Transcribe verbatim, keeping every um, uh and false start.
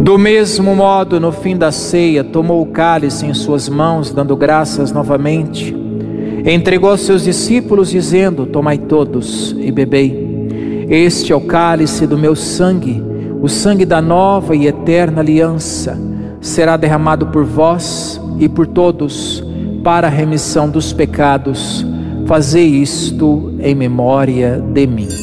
Do mesmo modo, no fim da ceia, tomou o cálice em suas mãos, dando graças novamente. Entregou aos seus discípulos, dizendo: tomai todos e bebei. Este é o cálice do meu sangue, o sangue da nova e eterna aliança. Será derramado por vós e por todos, para a remissão dos pecados. Fazei isto em memória de mim.